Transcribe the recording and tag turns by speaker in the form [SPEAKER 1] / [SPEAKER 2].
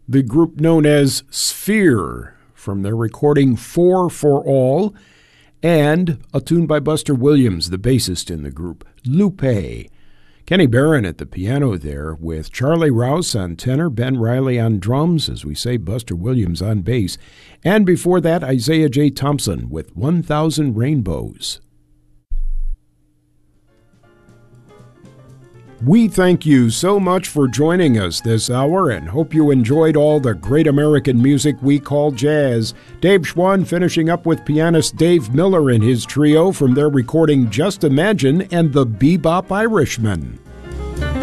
[SPEAKER 1] the group known as Sphere, from their recording Four for All, and a tune by Buster Williams, the bassist in the group, Lupe. Kenny Barron at the piano there, with Charlie Rouse on tenor, Ben Riley on drums, as we say, Buster Williams on bass. And before that, Isaiah J. Thompson with 1,000 Rainbows. We thank you so much for joining us this hour and hope you enjoyed all the great American music we call jazz. Dave Schwann finishing up with pianist Dave Miller and his trio from their recording Just Imagine and the Bebop Irishman.